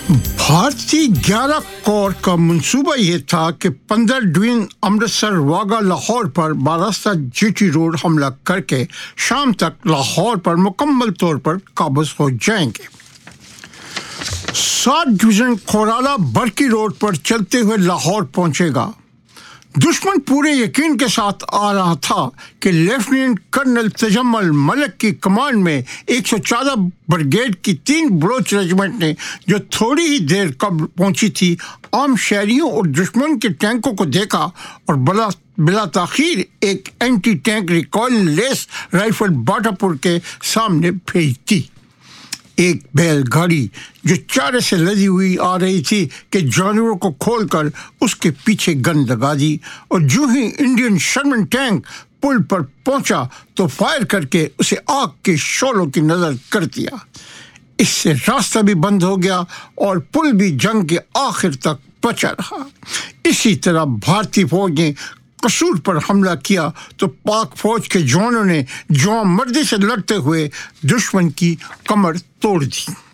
भारतीय 11 कोर का मंसूबा ये था कि 15 डिवीजन अमृतसर वाघा लाहौर पर बारास्ता जीटी रोड हमला करके शाम तक लाहौर पर मुकम्मल तौर पर काबूज हो जाएंगे। 7 डिवीजन खोराला बरकी रोड पर चलते हुए लाहौर पहुंचेगा। दुश्मन पूरे यकीन के साथ आ रहा था कि लेफ्टिनेंट कर्नल तजम्मल मलिक की कमांड में 114 ब्रिगेड की 3 बलोच रेजिमेंट ने जो थोड़ी ही देर कबल पहुंची थी, आम शहरियों और दुश्मन के टैंकों को देखा और बिला ताखीर एक anti tank recoil less rifle Batapur के सामने भेज दी। एक बैलगाड़ी जो चारे से लदी हुई आ रही थी कि जानवरों को खोलकर उसके पीछे गन लगा दी और जो ही इंडियन शर्मन टैंक पुल पर पहुंचा तो फायर करके उसे आग के शोलों की नजर कर दिया। इससे रास्ता भी बंद हो गया और पुल भी जंग के आखिर तक बचा रहा। इसी तरह भारतीय फौज ने कसूर पर हमला किया तो पाक फौज के जवानों ने जवां मर्दी से लड़ते हुए दुश्मन की कमर तोड़ दी।